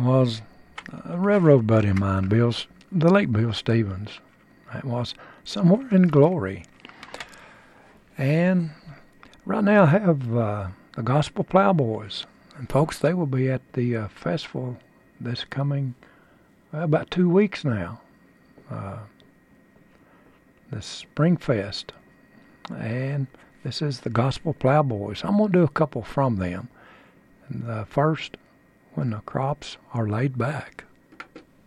was a railroad buddy of mine, the late Bill Stevens. That was Somewhere in Glory. And right now I have the Gospel Plowboys. And folks, they will be at the festival this coming about 2 weeks now. The Spring Fest. And this is the Gospel Plowboys. I'm going to do a couple from them. And the first, When the Crops Are Laid Back.